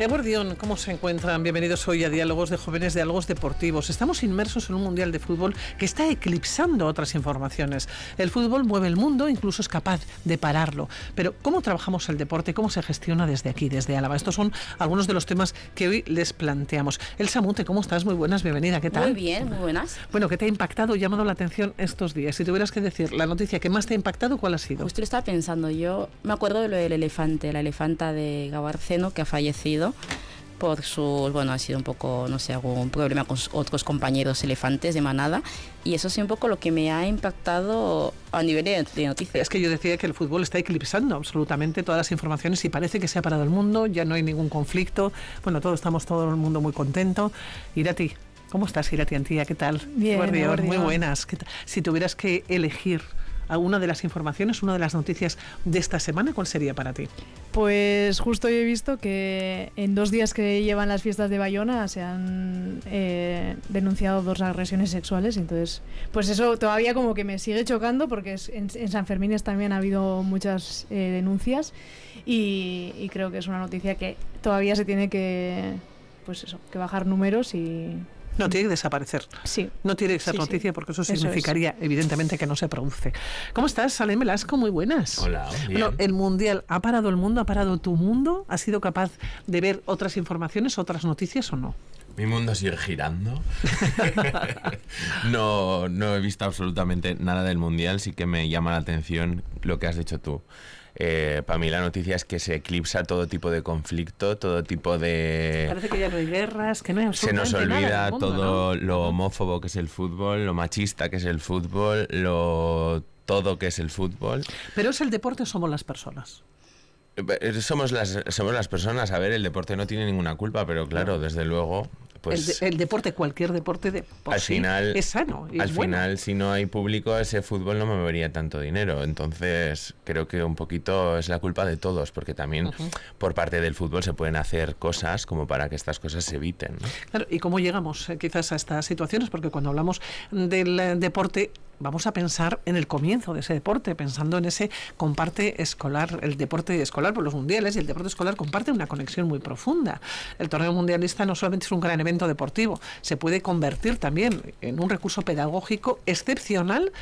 Eguardión, ¿cómo se encuentran? Bienvenidos hoy a Diálogos de Jóvenes, Diálogos Deportivos. Estamos inmersos en un mundial de fútbol que está eclipsando otras informaciones. El fútbol mueve el mundo, incluso es capaz de pararlo. Pero ¿cómo trabajamos el deporte? ¿Cómo se gestiona desde aquí, desde Álava? Estos son algunos de los temas que hoy les planteamos. Elsa Mute, ¿cómo estás? Muy buenas, bienvenida. ¿Qué tal? Muy bien, muy buenas. Bueno, ¿qué te ha impactado, llamado la atención estos días? Si tuvieras que decir la noticia que más te ha impactado, ¿cuál ha sido? Justo lo estaba pensando. Yo me acuerdo de lo del elefante, la elefanta de Gabarceno que ha fallecido por sus, bueno, ha sido un poco, no sé, algún problema con otros compañeros elefantes de manada, y eso sí un poco lo que me ha impactado a nivel de noticias. Es que yo decía que el fútbol está eclipsando absolutamente todas las informaciones y parece que se ha parado el mundo, ya no hay ningún conflicto, bueno, estamos todo el mundo muy contento. Irati, ¿cómo estás, Irati Antía? ¿Qué tal? Bien, muy buenas. Si tuvieras que elegir alguna de las informaciones, una de las noticias de esta semana, ¿cuál sería para ti? Pues justo yo he visto que en 2 días que llevan las fiestas de Bayona se han denunciado 2 agresiones sexuales, entonces pues eso todavía como que me sigue chocando porque en San Fermín también ha habido muchas denuncias y creo que es una noticia que todavía se tiene que, pues eso, que bajar números y... No tiene que desaparecer. Sí. No tiene que ser noticia porque eso significaría evidentemente que no se produce. ¿Cómo estás, Salem Velasco? Muy buenas. Hola, bien. Bueno, el Mundial ha parado el mundo, ha parado tu mundo. ¿Has sido capaz de ver otras informaciones, otras noticias o no? Mi mundo sigue girando. No he visto absolutamente nada del Mundial, sí que me llama la atención lo que has dicho tú. Para mí la noticia es que se eclipsa todo tipo de conflicto, todo tipo de... Parece que ya no hay guerras, que no hay absolutamente se nos olvida nada del mundo, todo, ¿no? lo homófobo que es el fútbol, lo machista que es el fútbol, todo que es el fútbol. ¿Pero es el deporte o somos las personas? Somos las personas. A ver, el deporte no tiene ninguna culpa, pero claro, desde luego... Pues el deporte, cualquier deporte por al sí final, es sano. Al final, si no hay público, ese fútbol no me movería tanto dinero. Entonces, creo que un poquito es la culpa de todos, porque también por parte del fútbol se pueden hacer cosas como para que estas cosas se eviten, ¿no? Claro, ¿y cómo llegamos quizás a estas situaciones? Porque cuando hablamos del deporte, vamos a pensar en el comienzo de ese deporte, pensando en ese comparte escolar, el deporte escolar por los mundiales y el deporte escolar comparte una conexión muy profunda. El torneo mundialista no solamente es un gran evento deportivo, se puede convertir también en un recurso pedagógico excepcional